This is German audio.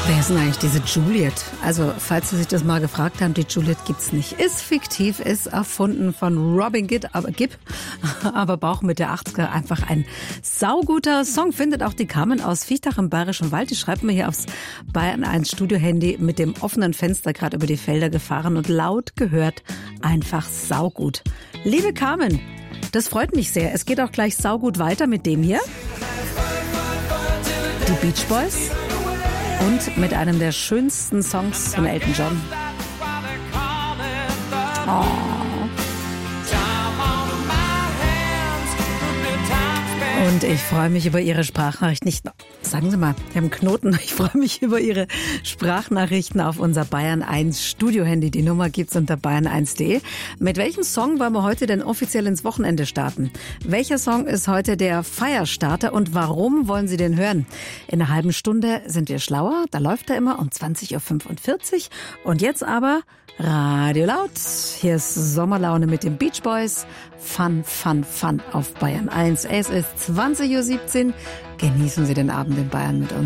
Wer ist denn eigentlich diese Juliet? Also, falls Sie sich das mal gefragt haben, die Juliet gibt's nicht. Ist fiktiv, ist erfunden von Robin Gibb, aber Bauch mit der 80er. Einfach ein sauguter Song. Findet auch die Carmen aus Viechtach im Bayerischen Wald. Die schreibt mir hier aufs Bayern 1 Studio-Handy mit dem offenen Fenster gerade über die Felder gefahren und laut gehört. Einfach saugut. Liebe Carmen, das freut mich sehr. Es geht auch gleich saugut weiter mit dem hier. Die Beach Boys. Und mit einem der schönsten Songs von Elton John. Oh. Und ich freue mich über Ihre Sprachnachrichten. Sagen Sie mal, ich habe einen Knoten. Ich freue mich über Ihre Sprachnachrichten auf unser Bayern 1 Studio-Handy. Die Nummer gibt's unter bayern1.de. Mit welchem Song wollen wir heute denn offiziell ins Wochenende starten? Welcher Song ist heute der Feierstarter und warum wollen Sie den hören? In einer halben Stunde sind wir schlauer. Da läuft er immer um 20.45 Uhr. Und jetzt aber Radio Laut. Hier ist Sommerlaune mit den Beach Boys. Fun, Fun, Fun auf Bayern 1. Es ist 20.17 Uhr. Genießen Sie den Abend in Bayern mit uns.